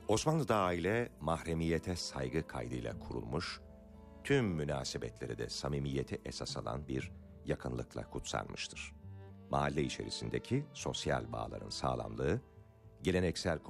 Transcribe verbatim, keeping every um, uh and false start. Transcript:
Osmanlı'da aile mahremiyete saygı kaydıyla kurulmuş, tüm münasebetleri de samimiyeti esas alan bir yakınlıkla kutsanmıştır. Mahalle içerisindeki sosyal bağların sağlamlığı, geleneksel